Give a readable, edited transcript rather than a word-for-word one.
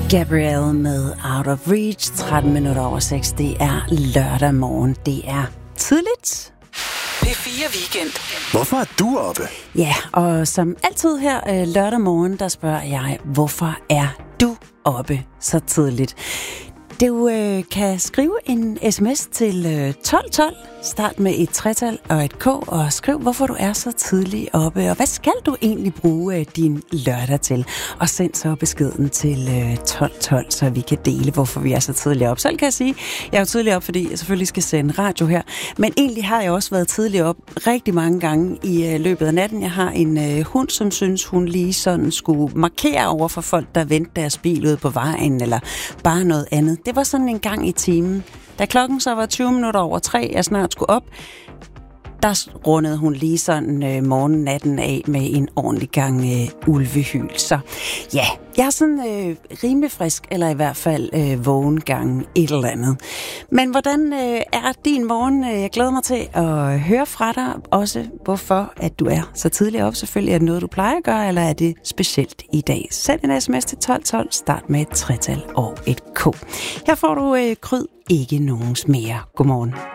Gabrielle med Out of Reach, 13 minutter over 6. Det er lørdag morgen. Det er tidligt. P4 Weekend. Hvorfor er du oppe? Ja, og som altid her lørdag morgen, der spørger jeg, hvorfor er du oppe så tidligt? Du kan skrive en sms til 1212, start med et tretal og et k, og skriv, hvorfor du er så tidligt oppe, og hvad skal du egentlig bruge din lørdag til? Og send så beskeden til 1212, så vi kan dele, hvorfor vi er så tidligt op. Selv kan jeg sige, jeg er jo tidligt op, fordi jeg selvfølgelig skal sende radio her, men egentlig har jeg også været tidligt op rigtig mange gange i løbet af natten. Jeg har en hund, som synes, hun lige sådan skulle markere over for folk, der vendte deres bil ud på vejen, eller bare noget andet. Det var sådan en gang i timen. Da klokken så var 20 minutter over 3, jeg snart skulle op, der rundede hun lige sådan morgen-natten af med en ordentlig gang ulvehyl. Så ja, jeg er sådan rimelig frisk, eller i hvert fald vågen gang et eller andet. Men hvordan er din morgen? Jeg glæder mig til at høre fra dig også, hvorfor at du er så tidligt op. Selvfølgelig er det noget, du plejer at gøre, eller er det specielt i dag? Send en sms til 1212, start med et tretal og et k. Her får du Kryd, ikke nogens mere. Godmorgen.